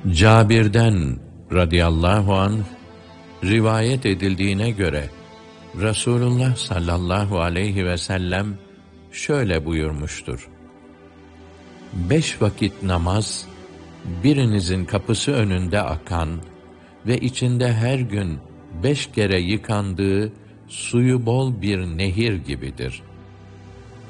Cabir'den radıyallahu anh rivayet edildiğine göre Resulullah sallallahu aleyhi ve sellem şöyle buyurmuştur: 5 vakit namaz, birinizin kapısı önünde akan ve içinde her gün 5 kere yıkandığı suyu bol bir nehir gibidir.